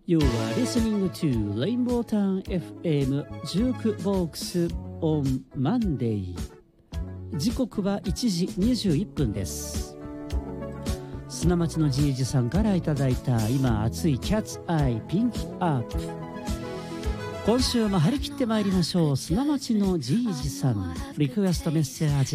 You are listening to Rainbow Town FM Jukebox on Monday。 時刻は1時21分です。砂町のじいじさんからいただいた今熱いキャッツアイピンクアップ。今週も張り切ってまいりましょう。砂町のじいじさんリクエストメッセージ